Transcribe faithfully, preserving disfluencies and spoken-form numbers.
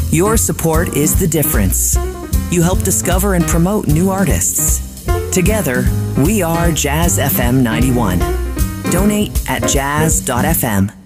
Your support is the difference. You help discover and promote new artists. Together, we are Jazz F M ninety-one. Donate at jazz dot f m.